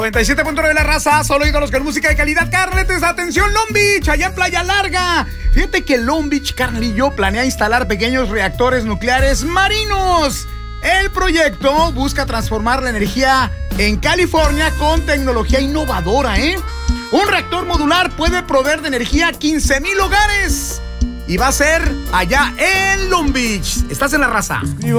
97.9 La Raza, solo ídolos con música de calidad. Carletes, atención, Long Beach, allá en Playa Larga. Fíjate que Long Beach, Carnalillo, planea instalar pequeños reactores nucleares marinos. El proyecto busca transformar la energía en California con tecnología innovadora, Un reactor modular puede proveer de energía a 15,000 hogares. Y va a ser allá en Long Beach. Estás en La Raza.